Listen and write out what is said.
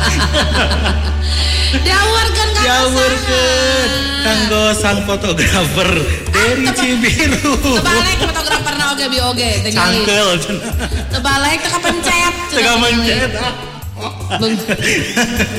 Diawarkeun ka. Diawarkeun kanggo sang fotografer dari Cibiru. Tebalik fotograferna oge bi oge teh gini. Cangkel. Tebalik teu kapencet. Teu kapencet.